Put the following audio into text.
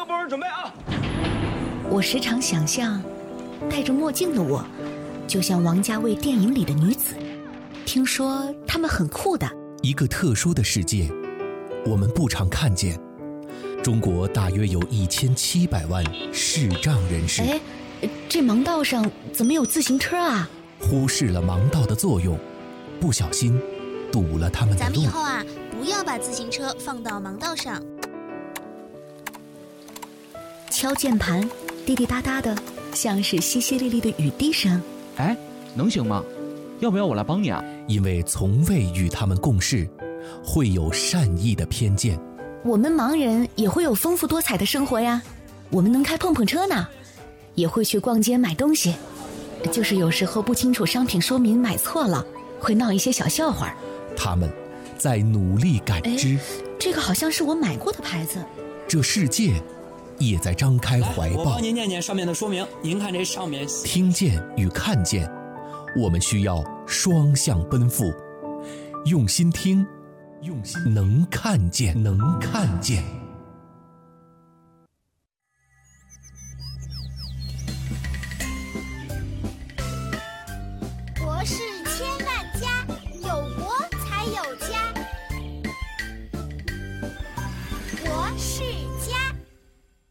部人准备啊！ 我时常想象，戴着墨镜的我，就像王家卫电影里的女子。听说她们很酷的。 一个特殊的世界，我们不常看见。中国大约有1700万视障人士。 哎，这盲道上怎么有自行车啊？ 忽视了盲道的作用，不小心堵了他们的路。 咱们以后啊，不要把自行车放到盲道上。 敲键盘，滴滴答答的，像是淅淅沥沥的雨滴声。 哎，能行吗？要不要我来帮你啊？ 因为从未与他们共事，会有善意的偏见。 我们盲人也会有丰富多彩的生活呀，我们能开碰碰车呢，也会去逛街买东西，就是有时候不清楚商品说明买错了，会闹一些小笑话。 他们在努力感知， 这个好像是我买过的牌子。 这世界也在张开怀抱。 我帮您念念上面的说明，您看这上面。 听见与看见，我们需要双向奔赴，用心听，用心能看见，能看见。